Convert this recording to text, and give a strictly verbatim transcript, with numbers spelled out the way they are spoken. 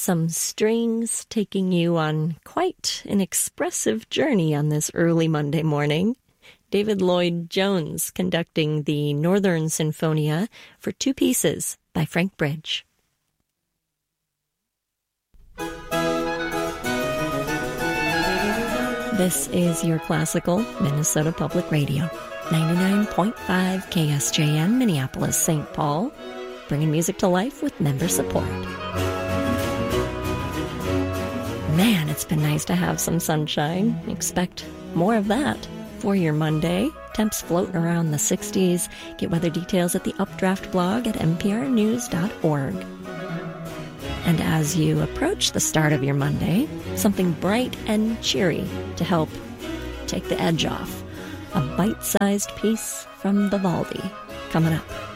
some strings taking you on quite an expressive journey on this early Monday morning. David Lloyd Jones conducting the Northern Sinfonia for two pieces by Frank Bridge. This is your classical Minnesota Public Radio, ninety-nine point five K S J N, Minneapolis, Saint Paul, bringing music to life with member support. Man, it's been nice to have some sunshine. Expect more of that for your Monday. Temps floating around the sixties. Get weather details at the Updraft blog at n p r news dot org. And as you approach the start of your Monday, something bright and cheery to help take the edge off. A bite-sized piece from Vivaldi coming up.